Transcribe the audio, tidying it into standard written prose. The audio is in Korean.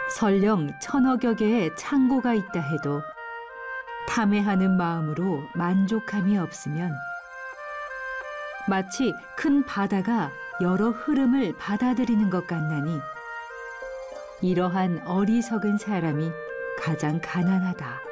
설령 1000여 개의 창고가 있다 해도 탐해하는 마음으로 만족함이 없으면 마치 큰 바다가 여러 흐름을 받아들이는 것 같나니 이러한 어리석은 사람이 가장 가난하다.